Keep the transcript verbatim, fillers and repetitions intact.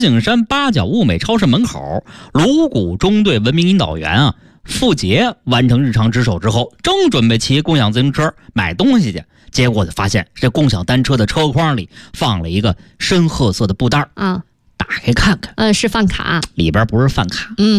景山八角物美超市门口，鲁谷中队文明引导员啊付杰完成日常值守之后，正准备骑共享自行车买东西去，结果就发现这共享单车的车筐里放了一个深褐色的布袋啊， 打开看看， 呃，是饭卡， 里边不是饭卡， 嗯。